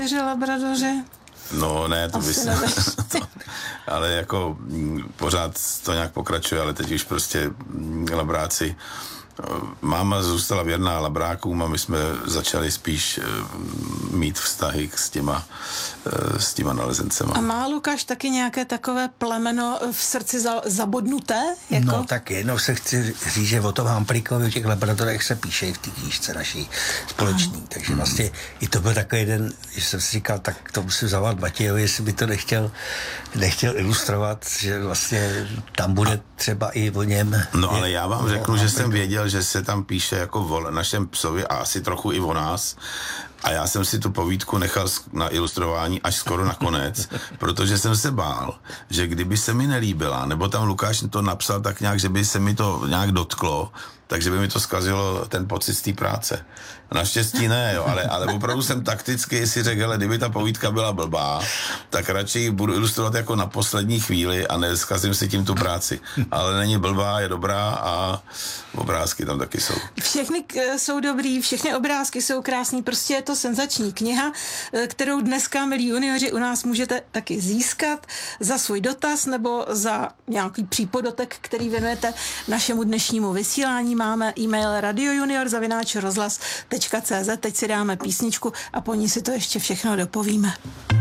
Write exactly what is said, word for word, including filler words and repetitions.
labradoře? No ne, to by se... to, ale jako m, pořád to nějak pokračuje, ale teď už prostě m, labráci. Máma zůstala věrná labrákům a my jsme začali spíš uh, mít vztahy s těma, uh, s těma nalezencema. A má Lukáš taky nějaké takové plemeno v srdci za, zabodnuté? Jako? No tak jednou se chci říct, že o tom Hamplíkovi, o těch labradorech se píše i v té knížce naší společný. Hmm. Takže vlastně i to byl takový jeden, že jsem si říkal, tak to musím zavolat Matějovi, jestli by to nechtěl, nechtěl ilustrovat, že vlastně tam bude třeba i o něm. No ale já vám řeknu, že jsem věděl, že se tam píše jako o našem psovi a asi trochu i o nás. A já jsem si tu povídku nechal na ilustrování až skoro na konec, protože jsem se bál, že kdyby se mi nelíbila, nebo tam Lukáš to napsal tak nějak, že by se mi to nějak dotklo, takže by mi to zkazilo ten pocit z té práce. Naštěstí ne, jo, ale, ale opravdu jsem takticky si řekl, hele, kdyby ta povídka byla blbá, tak radši budu ilustrovat jako na poslední chvíli a nezkazím si tím tu práci. Ale není blbá, je dobrá a obrázky tam taky jsou. Všechny jsou dobrý, všechny obrázky jsou krásný, prostě je to senzační kniha, kterou dneska, milí junioři, u nás můžete taky získat za svůj dotaz nebo za nějaký přípodotek, který věnujete našemu dnešnímu vysílání. Máme e-mail radiojunior zavináč rozhlas tečka cé zet. Teď si dáme písničku a po ní si to ještě všechno dopovíme.